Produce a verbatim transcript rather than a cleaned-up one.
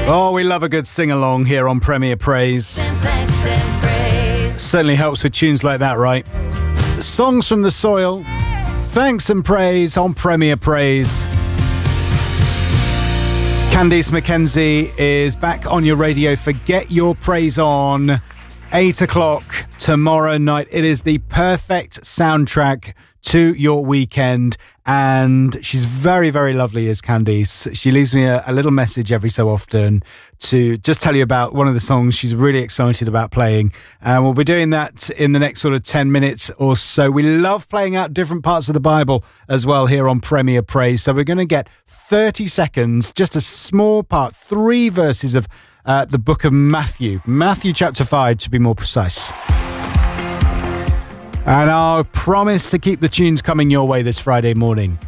Oh, we love a good sing-along here on Premier Praise. Certainly helps with tunes like that, right? Songs from the soil, thanks and praise on Premier Praise. Candice McKenzie is back on your radio for Get Your Praise On, eight o'clock tomorrow night. It is the perfect soundtrack to your weekend, and she's very, very lovely, is Candice. She leaves me a, a little message every so often to just tell you about one of the songs she's really excited about playing, and we'll be doing that in the next sort of ten minutes or so. We love playing out different parts of the Bible as well here on Premier Praise, so we're going to get thirty seconds, just a small part, three verses of uh, the book of Matthew, Matthew chapter five to be more precise. And I'll promise to keep the tunes coming your way this Friday morning.